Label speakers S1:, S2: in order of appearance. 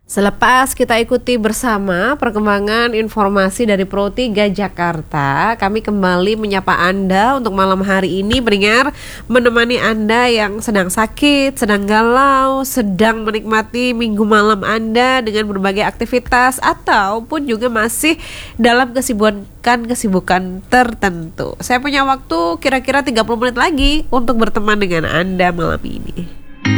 S1: Selepas kita ikuti bersama perkembangan informasi dari Pro 3 Jakarta, kami kembali menyapa Anda untuk malam hari ini, pendengar, menemani Anda yang sedang sakit, sedang galau, sedang menikmati minggu malam Anda dengan berbagai aktivitas, ataupun juga masih dalam kesibukan tertentu. Saya punya waktu kira-kira 30 menit lagi untuk berteman dengan Anda malam ini.